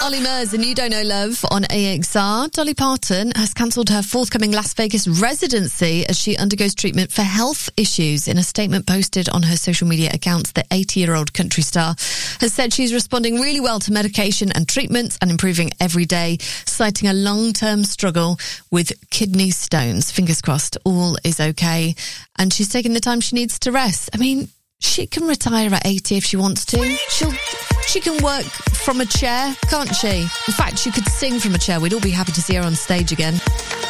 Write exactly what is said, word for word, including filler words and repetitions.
Ollie Murs and You Don't Know Love on A X R. Dolly Parton has cancelled her forthcoming Las Vegas residency as she undergoes treatment for health issues. In a statement posted on her social media accounts, the eighty-year-old country star has said she's responding really well to medication and treatments and improving every day, citing a long-term struggle with kidney stones. Fingers crossed, all is okay. And she's taking the time she needs to rest. I mean, she can retire at eighty if she wants to. She'll, she can work from a chair, can't she? In fact, she could sing from a chair. We'd all be happy to see her on stage again.